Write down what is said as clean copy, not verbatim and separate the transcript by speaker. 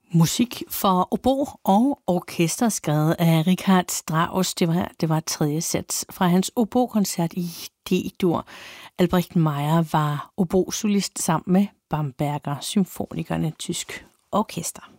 Speaker 1: Musik for obo og orkester skrevet af Richard Strauss. Det var tredje sats fra hans obokoncert i D-dur. Albrecht Meyer var obosolist sammen med Bamberger Symfonikerne, tysk orkester.